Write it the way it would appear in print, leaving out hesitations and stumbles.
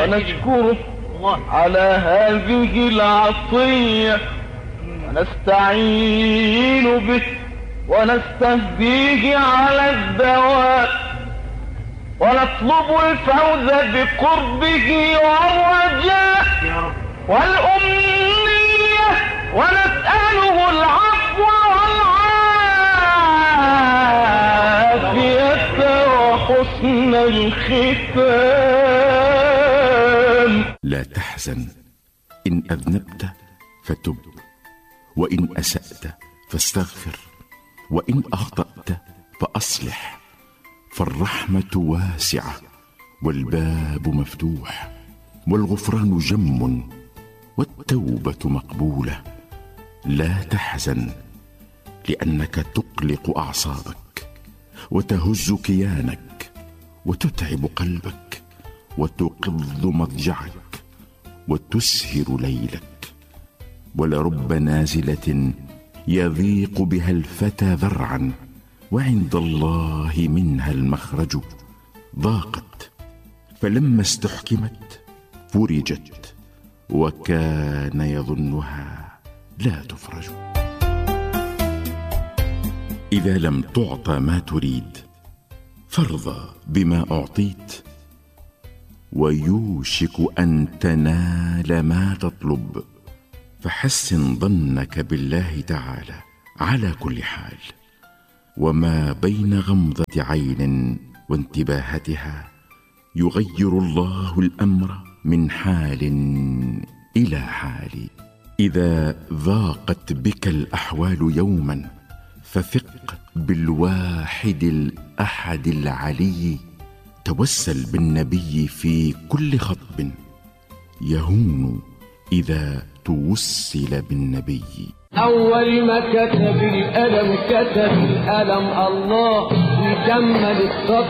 ونشكره على هذه العطية، ونستعين به ونستهديه على الدوام، ونطلب الفوز بقربه والرجاء والأمنية، ونسأله العفو والعافية وحسن الختام. لا تحزن إن أذنبت فتب، وإن أسأت فاستغفر، وإن أخطأت فأصلح، فالرحمة واسعة والباب مفتوح، والغفران جم والتوبة مقبولة. لا تحزن لأنك تقلق أعصابك وتهز كيانك وتتعب قلبك وتقض مضجعك وتسهر ليلك، ولرب نازلة يضيق بها الفتى ذرعا، وعند الله منها المخرج. ضاقت فلما استحكمت فرجت، وكان يظنها لا تفرج. إذا لم تعطى ما تريد فارضى بما أعطيت، ويوشك أن تنال ما تطلب، فحسن ظنك بالله تعالى على كل حال. وما بين غمضة عين وانتباهتها يغير الله الأمر من حال إلى حال. إذا ضاقت بك الأحوال يوما فثق بالواحد الأحد العلي، توسل بالنبي في كل خطب، يهون إذا توسل بالنبي. أول ما كتب الألم كتب الألم الله، يكمل السطر